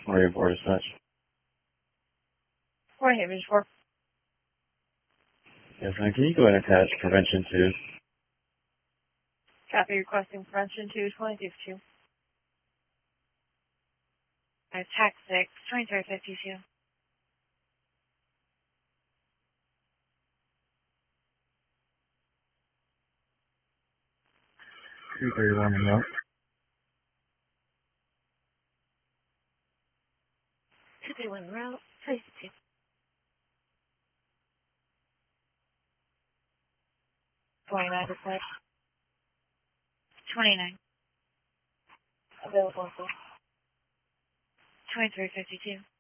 Or your board as such. For Image 4. Yes, ma'am. Can you go ahead and attach prevention 2? Copy requesting prevention 2, 2052. Attack 6, 2352. 231 and up. 231 route, 22. 29 dispatch. 29. Available for 2352.